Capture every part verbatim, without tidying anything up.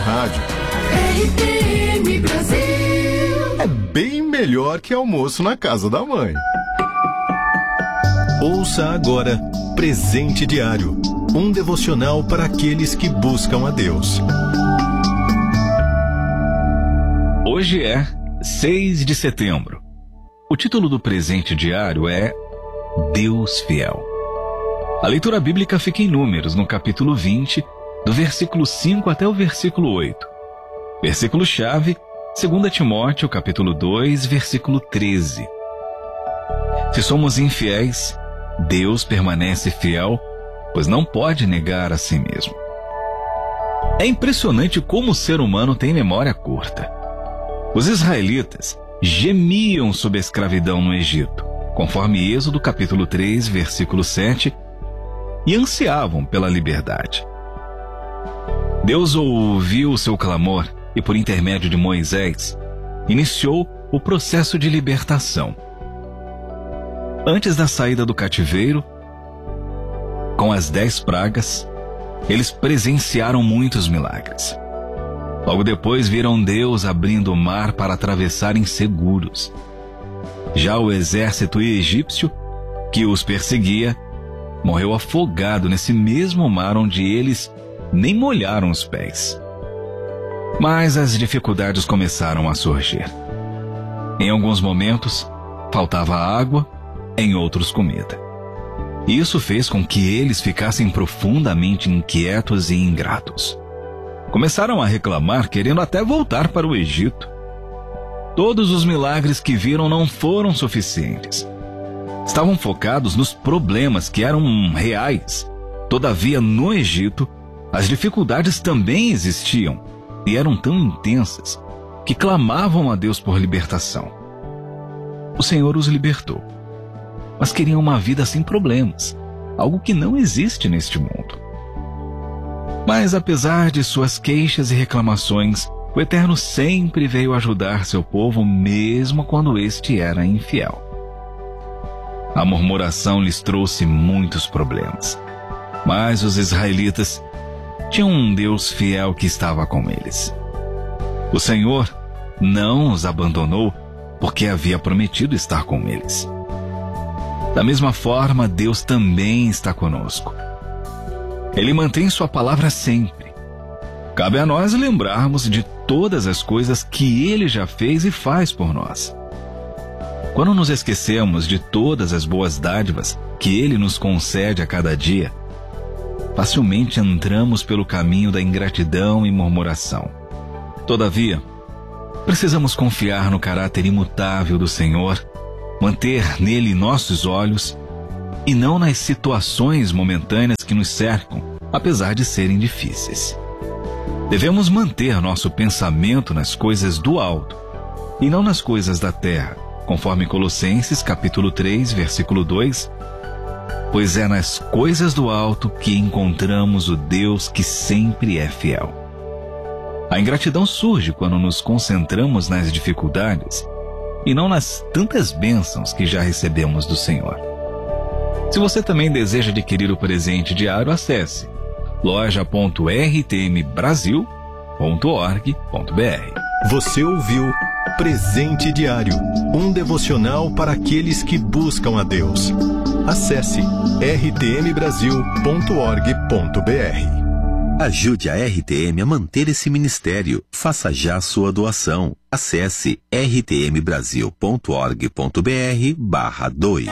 rádio. R T M Brasil. É bem melhor que almoço na casa da mãe. Ouça agora Presente Diário, um devocional para aqueles que buscam a Deus. Hoje é seis de setembro. O título do Presente Diário é Deus Fiel. A leitura bíblica fica em Números, no capítulo vinte, do versículo cinco até o versículo oito. Versículo-chave, dois Timóteo, capítulo dois, versículo treze. Se somos infiéis, Deus permanece fiel, pois não pode negar a si mesmo. É impressionante como o ser humano tem memória curta. Os israelitas gemiam sob a escravidão no Egito, conforme Êxodo capítulo três, versículo sete, e ansiavam pela liberdade. Deus ouviu o seu clamor e, por intermédio de Moisés, iniciou o processo de libertação. Antes da saída do cativeiro, com as dez pragas, eles presenciaram muitos milagres. Logo depois viram Deus abrindo o mar para atravessarem seguros. Já o exército egípcio, que os perseguia, morreu afogado nesse mesmo mar onde eles nem molharam os pés. Mas as dificuldades começaram a surgir. Em alguns momentos, faltava água, em outros comida. Isso fez com que eles ficassem profundamente inquietos e ingratos. Começaram a reclamar, querendo até voltar para o Egito. Todos os milagres que viram não foram suficientes. Estavam focados nos problemas que eram reais. Todavia, no Egito, as dificuldades também existiam e eram tão intensas que clamavam a Deus por libertação. O Senhor os libertou, mas queriam uma vida sem problemas, algo que não existe neste mundo. Mas apesar de suas queixas e reclamações, o Eterno sempre veio ajudar seu povo, mesmo quando este era infiel. A murmuração lhes trouxe muitos problemas, mas os israelitas tinham um Deus fiel que estava com eles. O Senhor não os abandonou porque havia prometido estar com eles. Da mesma forma, Deus também está conosco. Ele mantém sua palavra sempre. Cabe a nós lembrarmos de todas as coisas que Ele já fez e faz por nós. Quando nos esquecemos de todas as boas dádivas que Ele nos concede a cada dia, facilmente entramos pelo caminho da ingratidão e murmuração. Todavia, precisamos confiar no caráter imutável do Senhor, manter nele nossos olhos e não nas situações momentâneas que nos cercam, apesar de serem difíceis. Devemos manter nosso pensamento nas coisas do alto e não nas coisas da terra, conforme Colossenses capítulo três, versículo dois, pois é nas coisas do alto que encontramos o Deus que sempre é fiel. A ingratidão surge quando nos concentramos nas dificuldades e não nas tantas bênçãos que já recebemos do Senhor. Se você também deseja adquirir o presente diário, acesse loja ponto r t m brasil ponto org ponto b r. Você ouviu Presente Diário, um devocional para aqueles que buscam a Deus. Acesse r t m brasil ponto org ponto b r. Ajude a R T M a manter esse ministério. Faça já a sua doação. Acesse r t m brasil ponto org ponto b r barra doe.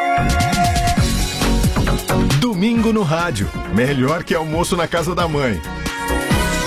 Domingo no rádio, melhor que almoço na casa da mãe.